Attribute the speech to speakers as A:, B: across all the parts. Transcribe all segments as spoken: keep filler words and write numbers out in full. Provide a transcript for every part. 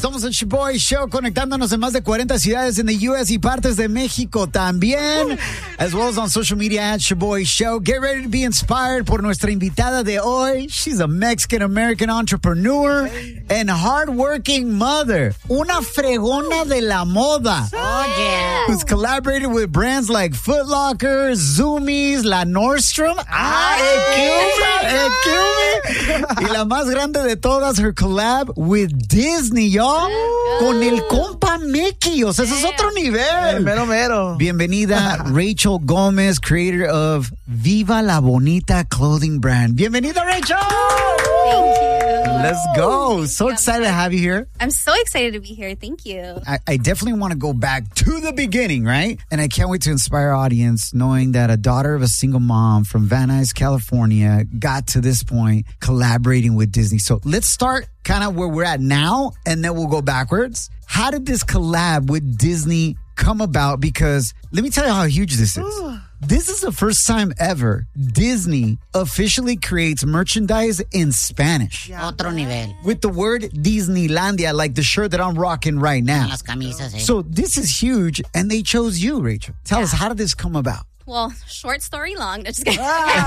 A: Somos el Shoboy Show, conectándonos en más de cuarenta ciudades en the U S y partes de México también, as well as on social media at Shoboy Show. Get ready to be inspired por nuestra invitada de hoy. She's a Mexican-American entrepreneur and hardworking mother. Una fregona de la moda.
B: Oh, yeah.
A: Who's collaborated with brands like Foot Locker, Zoomies, La Nordstrom. Ah, excuse me, excuse me. Y la más grande de todas, her collab with Disney, y'all. Con el compa Mickey. O sea, ese es otro nivel.
C: El mero mero.
A: Bienvenida, Rachel Gomez, creator of Viva La Bonita clothing brand. Bienvenida, Rachel.
B: Thank you.
A: Let's go. So excited to have you here.
B: I'm so excited to be here. Thank you.
A: I, I definitely want to go back to the beginning, right? And I can't wait to inspire our audience knowing that a daughter of a single mom from Van Nuys, California got to this point collaborating with Disney. So let's start kind of where we're at now, and then we'll go backwards. How did this collab with Disney come about? Because let me tell you how huge this is. This is the first time ever Disney officially creates merchandise in Spanish.
D: Otro nivel.
A: With the word Disneylandia, like the shirt that I'm rocking right now.
D: Las camisas, eh.
A: So this is huge, and they chose you, Rachel. Tell us, how did this come about?
B: Well, short story long. No, just kidding.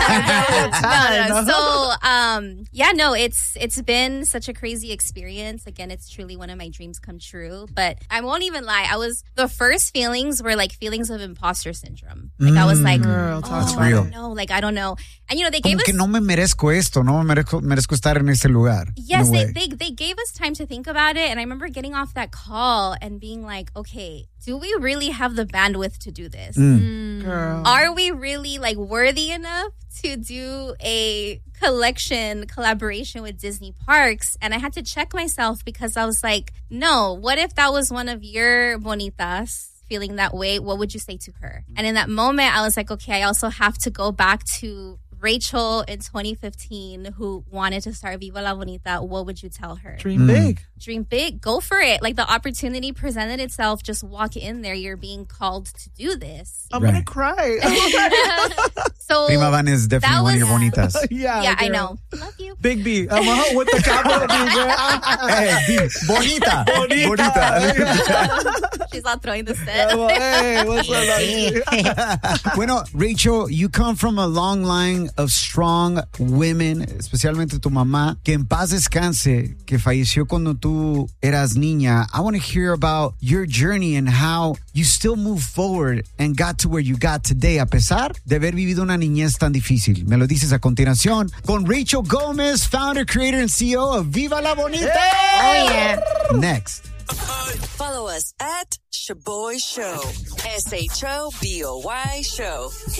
B: no, no. So, um, yeah, no, it's it's been such a crazy experience. Again, it's truly one of my dreams come true. But I won't even lie. I was the first feelings were like feelings of imposter syndrome. Like I was like,
C: Girl,
B: oh,
C: that's
B: I
A: real.
B: don't know. Like I don't know. And you know, they gave
A: Como
B: us
A: que no me merezco esto, no me merezco, merezco estar en ese lugar.
B: yes,
A: No
B: they,
A: way.
B: they they gave us time to think about it. And I remember getting off that call and being like, okay, do we really have the bandwidth to do this?
C: Girl.
B: Are we really like worthy enough to do a collection collaboration with Disney Parks? And I had to check myself because I was like, no, what if that was one of your bonitas feeling that way? What would you say to her? And in that moment, I was like, okay, I also have to go back to Rachel in twenty fifteen who wanted to start Viva La Bonita. What would you tell her?
C: Dream big.
B: Dream big, go for it. Like the opportunity presented itself, just walk in there. You're being called to do this.
C: I'm
A: Right.
C: gonna cry.
B: So
A: Prima Van is definitely
B: that
A: one of your
B: was-
A: bonitas.
C: yeah,
B: yeah, I
C: girl.
B: know. Love you.
C: Big B. I'm uh, with the capital B, girl.
A: Hey, B, bonita. Bonita.
B: She's all throwing the set.
C: Hey, what's up?
A: Bueno, Rachel, you come from a long line of strong women, especialmente tu mamá, que en paz descanse, que falleció cuando tú eras niña. I want to hear about your journey and how you still move forward and got to where you got today, a pesar de haber vivido una niñez tan difícil. Me lo dices a continuación con Rachel Gomez, founder, creator, and C E O of Viva La Bonita.
D: Oh, yeah.
A: Next.
E: Follow us at Shoboy Show. S H O B O Y Show.